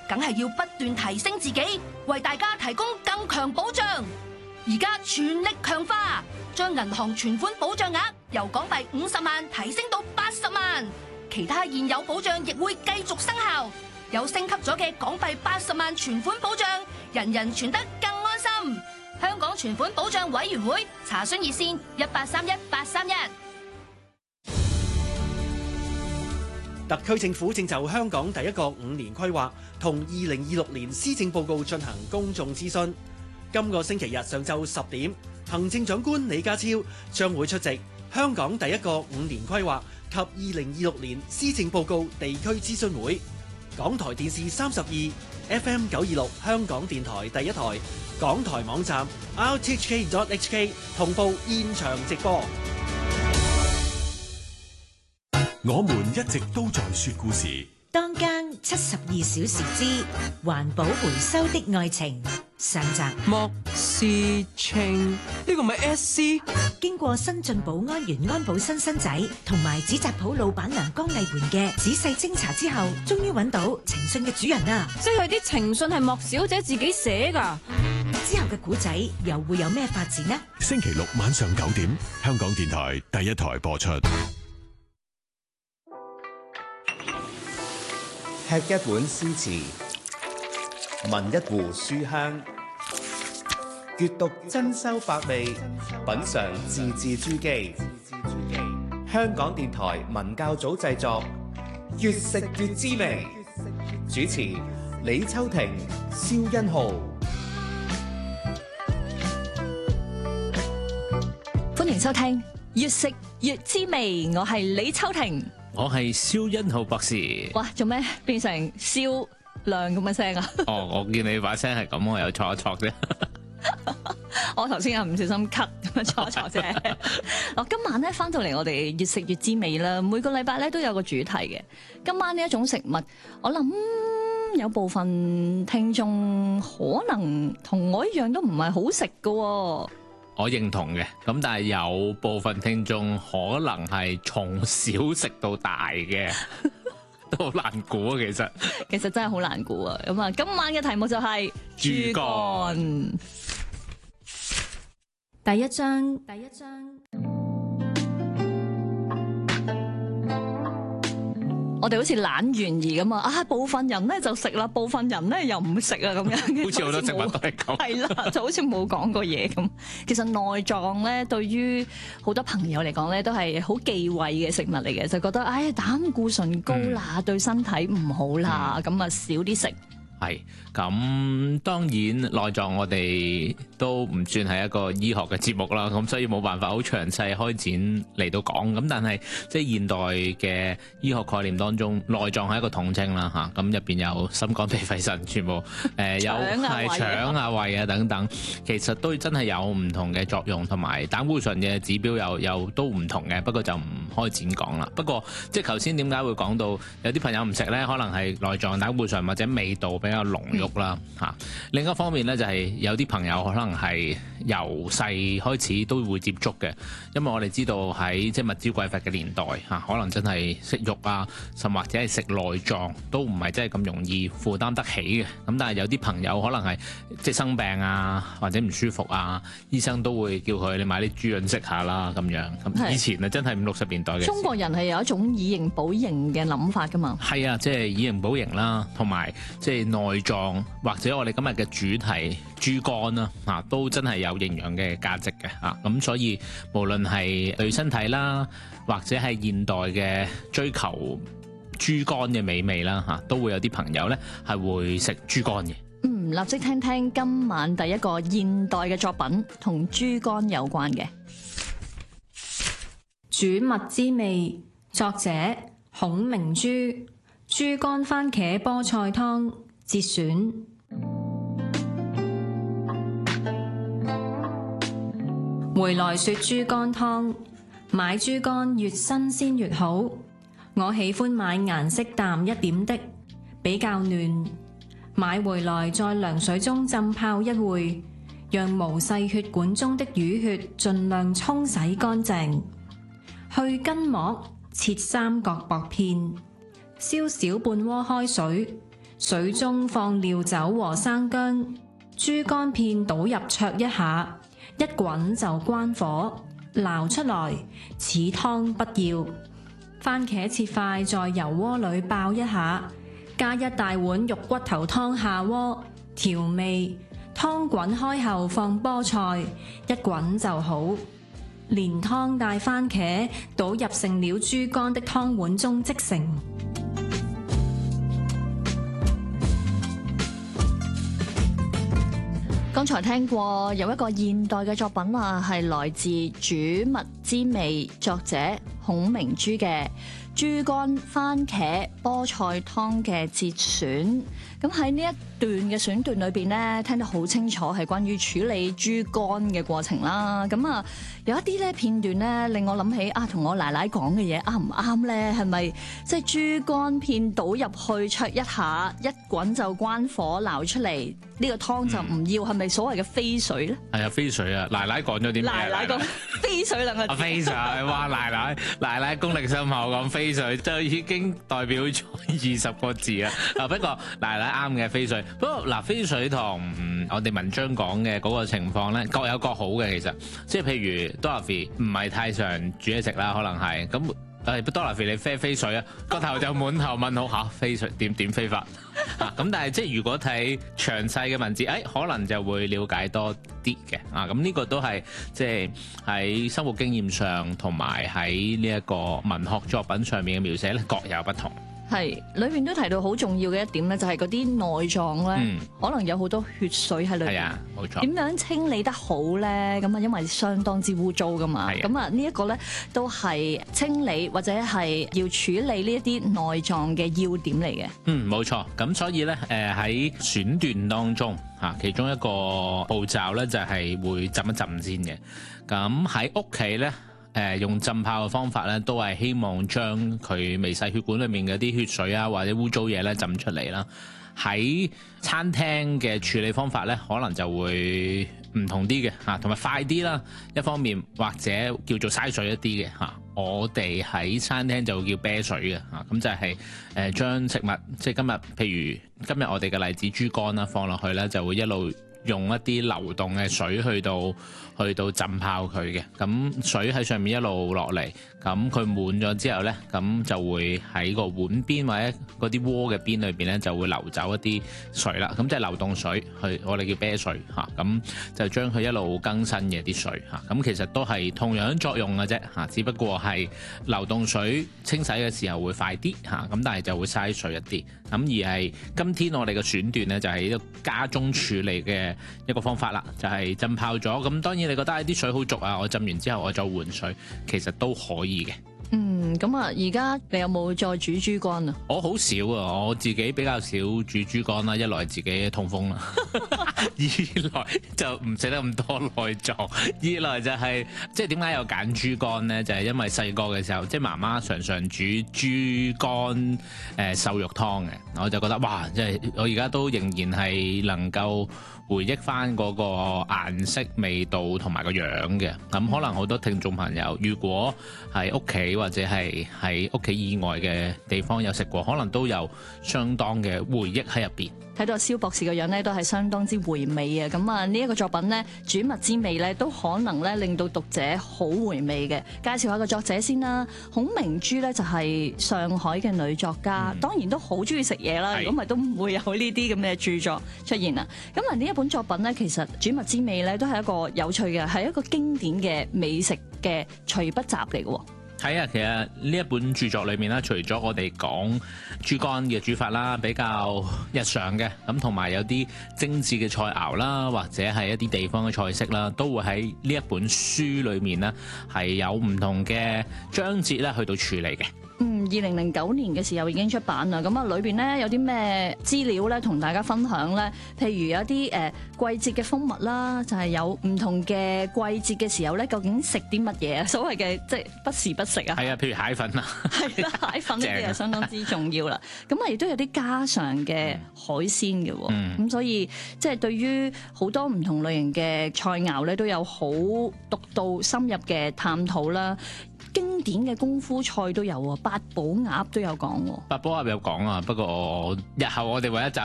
梗係要不斷提升自己，為大家提供更強保障。而家全力強化，將銀行存款保障額由港幣50萬提升到80萬，其他現有保障亦會繼續生效。有升級咗嘅港幣80萬存款保障，人人存得更安心。香港存款保障委員會查詢熱線1831-831。 特區政府正就香港第一個5年規劃同2026年施政報告進行公眾諮詢。今個星期日上晝10點，行政長官李家超將會出席香港第一個5年規劃及2026年施政報告地區諮詢會。港台電視32、FM 926香港電台第一台、港台網站 rthk.hk 同步現場直播。 我們一直都在說故事。 當間72小時之環保回收的愛情上集。 莫思清，呢個咪 SC？ 經過新進保安員安保新仔同埋紙紮鋪老闆娘江麗媛嘅仔細偵查之後，終於揾到情信嘅主人啦！ 即係啲情信係莫小姐自己寫㗎。 之後嘅古仔又會有咩發展呢？ 星期六晚上9點，香港電台第一台播出。 吃一碗詩詞，聞一壺書香，閱讀珍饈百味，品嘗字字珠璣。香港電台文教組製作，越食越滋味。主持李秋婷、蕭欣浩。 歡迎收聽《越食越滋味》，我係李秋婷。 我係蕭欣浩博士。 哇，做咩變成蕭亮咁嘅聲啊？ 哦，我見你把聲係咁，我有錯一錯啫。 我頭先又唔小心咳咁樣錯一錯啫。我今晚咧翻到嚟，我哋越食越滋味啦。每個禮拜咧都有個主題嘅。今晚呢一種食物，我諗有部分聽眾可能同我一樣都唔係好食噶。 我認同嘅，咁但係有部分聽眾可能係從小食到大嘅，都好難估啊！其實真係好難估啊！咁啊，今晚嘅題目就係豬肝。第一章。我哋好似懶懸疑咁啊！部分人咧就食啦，部分人咧又唔食啊，咁樣。 好似好多食物都係咁。 係啦，就好似冇講過嘢咁。其實內臟咧，對於好多朋友嚟講咧，都係好忌諱嘅食物嚟嘅，就覺得膽固醇高啦，對身體唔好啦，咁啊少啲食。 係咁，當然內臟我哋都唔算係一個醫學嘅節目啦，咁所以冇辦法好詳細開展嚟到講。咁但係即係現代嘅醫學概念當中，內臟係一個統稱啦嚇。咁入邊有心肝脾肺腎，全部有係腸啊胃啊等等，其實都真係有唔同嘅作用，同埋膽固醇嘅指標又都唔同嘅。不過就唔開展講啦。不過即係頭先點解會講到有啲朋友唔食呢？可能係內臟膽固醇或者味道比較濃郁啦嚇。另一方面咧，就係有啲朋友可能係由細開始都會接觸嘅，因為我哋知道喺即係物資匱乏嘅年代嚇，可能真係食肉啊，甚或者係食內臟都唔係真係咁容易負擔得起嘅。咁但係有啲朋友可能係即係生病啊，或者唔舒服啊，醫生都會叫佢你買啲豬潤食下啦咁樣。咁以前啊，真係50-60年代嘅。 中國人係有一種以形補形嘅諗法噶嘛。 係啊，即係以形補形啦，同埋即係內臟或者我哋今日嘅主題豬肝啦，都真係有營養嘅價值嘅啊！咁所以無論係對身體啦，或者係現代嘅追求豬肝嘅美味啦，都會有啲朋友呢係會食豬肝嘅。 立即聽聽今晚第一個現代嘅作品同豬肝有關嘅煮物之味，作者孔明珠，豬肝番茄菠菜湯節選。回來說豬肝湯，買豬肝越新鮮越好。我喜歡買顏色淡一點的，比較嫩。買回來在涼水中浸泡一會，讓毛細血管中的淤血盡量沖洗乾淨。去筋膜，切三角薄片，燒小半鍋開水， 水中放料酒和生薑，豬肝片倒入焯一下，一滾就關火，撈出來，此湯不要。番茄切塊在油鍋裏爆一下，加一大碗肉骨頭湯下鍋，調味。湯滾開後放菠菜，一滾就好。連湯帶番茄倒入盛了豬肝的湯碗中即成。 剛才聽過有一個現代嘅作品啊，係來自《煮物之味》，作者孔明珠嘅豬肝番茄菠菜湯嘅節選。咁喺呢一段嘅選段裏邊咧，聽得好清楚係關於處理豬肝嘅過程啦。咁啊，有一啲咧片段咧令我諗起啊，同我奶奶講嘅嘢啱唔啱咧？係咪即係豬肝片倒入去焯一下，一滾就關火撈出嚟？呢個湯就唔要，係咪所謂嘅飛水咧？ 係啊，飛水啊！奶奶講咗啲咩？ 奶奶講飛水兩個字。 飛水，哇！奶奶功力深厚，講飛水就已經代表咗20個字啦。啊，不過奶奶啱嘅飛水。不過嗱，飛水同我哋文章講嘅嗰個情況咧，各有各好嘅。其實即係譬如 Dorothy 唔係太常煮嘢食啦，可能係咁。Dorothy 你飛水啊，個頭就滿頭問號嚇，飛水點飛法啊？咁但係即係如果睇詳細嘅文字，可能就會了解多啲嘅啊。咁呢個都係即係喺生活經驗上，同埋喺呢一個文學作品上面嘅描寫咧，各有不同。 係，裏面都提到好重要嘅一點咧，就係嗰啲內臟咧，可能有好多血水喺裏邊。係啊，冇錯。點樣清理得好咧？咁啊，因為相當之污糟噶嘛。咁啊，呢一個咧都係清理或者係要處理呢一啲內臟嘅要點嚟嘅。 冇錯。咁所以咧，喺選段當中嚇，其中一個步驟咧就係會浸一浸先嘅。咁喺屋企咧。用浸泡嘅方法咧，都係希望將佢微細血管裏面嘅啲血水啊，或者污糟嘢咧浸出嚟啦。喺餐廳嘅處理方法咧，可能就會唔同啲嘅嚇，同埋快啲啦。一方面或者叫做嘥水一啲嘅嚇，我哋喺餐廳就叫啤水嘅嚇，咁就係將食物即係譬如今日我哋嘅例子豬肝啦，放落去咧就會一路用一啲流動嘅水去到浸泡佢嘅，咁水喺上面一路落嚟，咁佢滿咗之後呢，咁就會喺個碗邊或者嗰啲鍋嘅邊裏邊呢，就會流走一啲水啦，咁即係流動水，我哋叫啤水嚇，咁就將佢一路更新嘅啲水嚇，咁其實都係同樣作用嘅啫嚇，只不過係流動水清洗嘅時候會快啲嚇，咁但係就會嘥水一啲，咁而係今天我哋嘅選段呢，就係一個家中處理嘅一個方法啦，就係浸泡咗，咁當然你覺得啲水好濁啊，我浸完之後我就換水，其實都可以嘅。 咁啊，而家你有冇再煮豬肝啊？ 我好少啊，我自己比較少煮豬肝啦，一來自己痛風啦，二來就唔食得咁多內臟，二來就係即係點解有揀豬肝呢？就係因為細個嘅時候，即係媽媽常常煮豬肝瘦肉湯嘅，我就覺得哇，即係我而家都仍然係能夠回憶翻嗰個顏色、味道同埋個樣嘅。咁可能好多聽眾朋友，如果喺屋企或者係喺屋企以外嘅地方有食過，可能都有相當嘅回憶喺入邊。 睇到蕭博士嘅樣咧，都係相當之回味啊！咁啊，呢一個作品咧，煮物之味咧，都可能咧令到讀者好回味嘅。介紹下個作者先啦，孔明珠咧就係上海嘅女作家，當然都好中意食嘢啦。如果唔係都唔會有呢啲咁嘅著作出現啦。咁啊，呢一本作品咧，其實煮物之味咧都係一個有趣嘅，係一個經典嘅美食嘅隨筆集嚟嘅。 係啊，其實呢一本著作裏面啦，除咗我哋講豬肝嘅煮法啦，比較日常嘅，咁同埋有啲精緻嘅菜肴啦，或者係一啲地方嘅菜式啦，都會喺呢一本書裏面呢係有唔同嘅章節咧去到處理嘅。 2009年嘅時候已經出版啦，咁啊裏邊咧有啲咩資料咧同大家分享咧？譬如有啲季節嘅風物啦，就係有唔同嘅季節嘅時候咧，究竟食啲乜嘢啊？所謂嘅即係不時不食啊。 係啊，譬如蟹粉啊， 係啦，蟹粉呢啲係相當之重要啦。咁啊，亦都有啲家常嘅海鮮嘅喎。咁所以即係對於好多唔同類型嘅菜肴咧，都有好獨到深入嘅探討啦。 經典嘅功夫菜都有喎，八寶鴨都有講喎。 八寶鴨有講啊，不過日後我哋揾一集